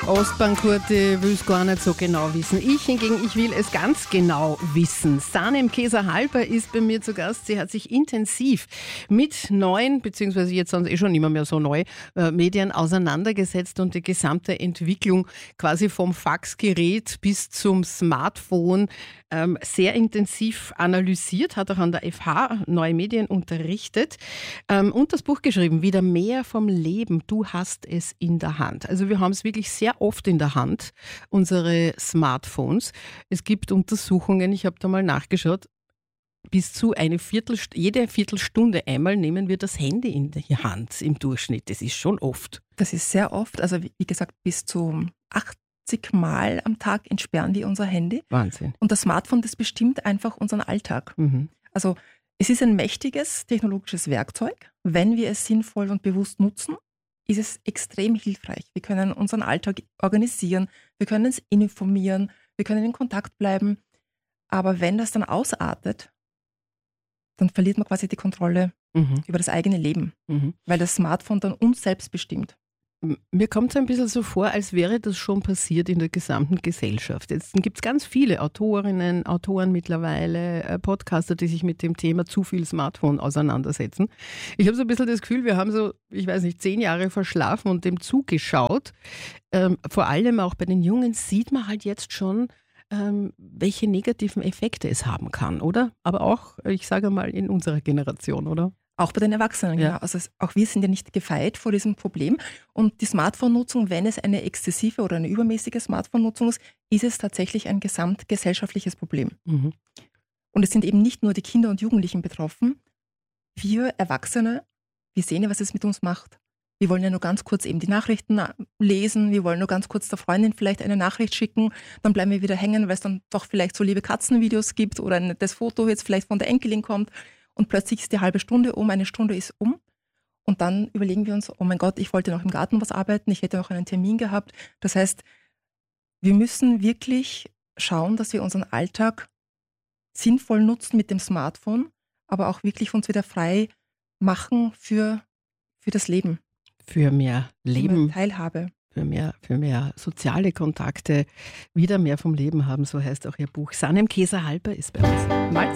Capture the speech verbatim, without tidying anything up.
Ostbankurte will es gar nicht so genau wissen. Ich hingegen, ich will es ganz genau wissen. Sanem Keser-Halper ist bei mir zu Gast. Sie hat sich intensiv mit neuen, beziehungsweise jetzt sind es eh schon immer mehr so neu, äh, Medien auseinandergesetzt und die gesamte Entwicklung quasi vom Faxgerät bis zum Smartphone ähm, sehr intensiv analysiert, hat auch an der F H Neue Medien unterrichtet ähm, und das Buch geschrieben, Wieder mehr vom Leben, du hast es in der Hand. Also wir haben es wirklich sehr oft in der Hand, unsere Smartphones. Es gibt Untersuchungen, ich habe da mal nachgeschaut, bis zu eine Viertelst- jede Viertelstunde einmal nehmen wir das Handy in die Hand im Durchschnitt. Das ist schon oft. Das ist sehr oft, also wie gesagt, bis zu achtzig Mal am Tag entsperren wir unser Handy. Wahnsinn. Und das Smartphone, das bestimmt einfach unseren Alltag. Mhm. Also es ist ein mächtiges technologisches Werkzeug. Wenn wir es sinnvoll und bewusst nutzen, ist es extrem hilfreich. Wir können unseren Alltag organisieren, wir können uns informieren, wir können in Kontakt bleiben. Aber wenn das dann ausartet, dann verliert man quasi die Kontrolle Mhm. über das eigene Leben, Mhm. weil das Smartphone dann uns selbst bestimmt. Mir kommt es ein bisschen so vor, als wäre das schon passiert in der gesamten Gesellschaft. Jetzt gibt es ganz viele Autorinnen, Autoren mittlerweile, äh, Podcaster, die sich mit dem Thema zu viel Smartphone auseinandersetzen. Ich habe so ein bisschen das Gefühl, wir haben so, ich weiß nicht, zehn Jahre verschlafen und dem zugeschaut. Ähm, vor allem auch bei den Jungen sieht man halt jetzt schon, ähm, welche negativen Effekte es haben kann, oder? Aber auch, ich sage mal, in unserer Generation, oder? Auch bei den Erwachsenen, Ja. genau. Also es, auch wir sind ja nicht gefeit vor diesem Problem. Und die Smartphone-Nutzung, wenn es eine exzessive oder eine übermäßige Smartphone-Nutzung ist, ist es tatsächlich ein gesamtgesellschaftliches Problem. Mhm. Und es sind eben nicht nur die Kinder und Jugendlichen betroffen. Wir Erwachsene, wir sehen ja, was es mit uns macht. Wir wollen ja nur ganz kurz eben die Nachrichten lesen, wir wollen nur ganz kurz der Freundin vielleicht eine Nachricht schicken, dann bleiben wir wieder hängen, weil es dann doch vielleicht so liebe Katzenvideos gibt oder ein, das Foto jetzt vielleicht von der Enkelin kommt. Und plötzlich ist die halbe Stunde um, eine Stunde ist um. Und dann überlegen wir uns, oh mein Gott, ich wollte noch im Garten was arbeiten, ich hätte noch einen Termin gehabt. Das heißt, wir müssen wirklich schauen, dass wir unseren Alltag sinnvoll nutzen mit dem Smartphone, aber auch wirklich uns wieder frei machen für, für das Leben. Für mehr Für Leben. mehr Teilhabe. Für mehr, für mehr soziale Kontakte, wieder mehr vom Leben haben, so heißt auch Ihr Buch. Sanem Keser-Halper ist bei uns. Mal